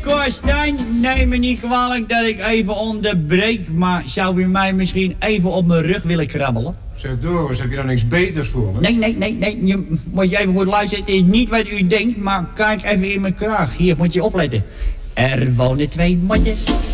Stijn, neem me niet kwalijk dat ik even onderbreek, maar zou u mij misschien even op mijn rug willen krabbelen? Zeg Doris, heb je dan niks beters voor me? Nee, moet je even goed luisteren. Het is niet wat u denkt, maar kijk even in mijn kraag. Hier, moet je opletten. Er wonen 2 motten